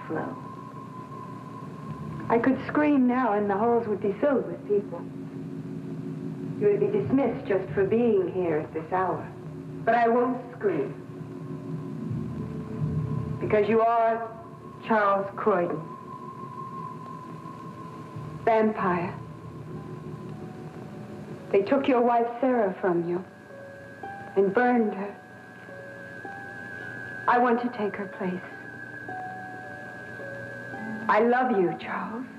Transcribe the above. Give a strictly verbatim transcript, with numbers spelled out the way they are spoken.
flow. I could scream now and the halls would be filled with people. You would be dismissed just for being here at this hour. But I won't scream. Because you are Charles Croydon. Vampire. They took your wife Sarah from you and burned her. I want to take her place. I love you, Charles.